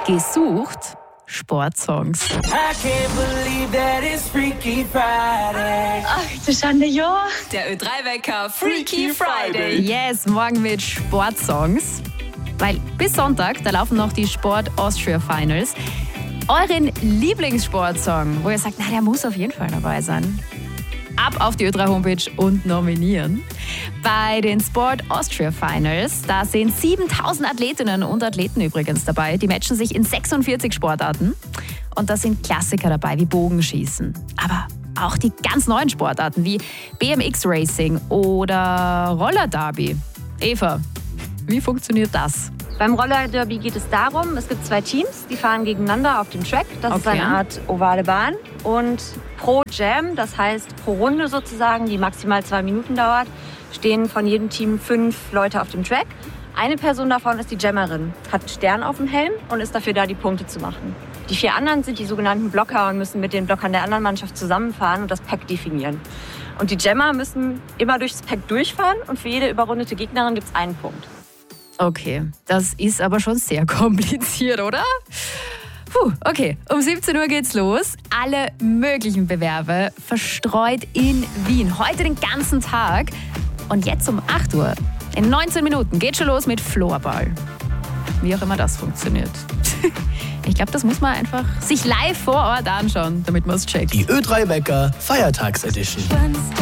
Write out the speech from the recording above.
gesucht Sportsongs. I can't believe that it's Freaky Friday. Ach du Schande, ja. Der Ö3-Wecker Freaky Friday. Yes, morgen mit Sportsongs. Weil bis Sonntag, da laufen noch die Sport Austria Finals. Euren Lieblingssportsong, wo ihr sagt, na, der muss auf jeden Fall dabei sein. Ab auf die Ö3-Homepage und nominieren. Bei den Sport Austria Finals, da sind 7000 Athletinnen und Athleten übrigens dabei. Die matchen sich in 46 Sportarten. Und da sind Klassiker dabei wie Bogenschießen. Aber auch die ganz neuen Sportarten wie BMX Racing oder Roller Derby. Eva, wie funktioniert das? Beim Roller Derby geht es darum, es gibt 2 Teams, die fahren gegeneinander auf dem Track. Das ist eine Art ovale Bahn. Und pro Jam, das heißt pro Runde sozusagen, die maximal 2 Minuten dauert, stehen von jedem Team 5 Leute auf dem Track. Eine Person davon ist die Jammerin, hat einen Stern auf dem Helm und ist dafür da, die Punkte zu machen. Die 4 anderen sind die sogenannten Blocker und müssen mit den Blockern der anderen Mannschaft zusammenfahren und das Pack definieren. Und die Jammer müssen immer durchs Pack durchfahren und für jede überrundete Gegnerin gibt es einen Punkt. Okay, das ist aber schon sehr kompliziert, oder? Puh, okay, um 17 Uhr geht's los. Alle möglichen Bewerbe verstreut in Wien. Heute den ganzen Tag. Und jetzt um 8 Uhr, in 19 Minuten, geht schon los mit Floorball. Wie auch immer das funktioniert. Ich glaube, das muss man einfach sich live vor Ort anschauen, damit man es checkt. Die Ö3-Wecker Feiertagsedition.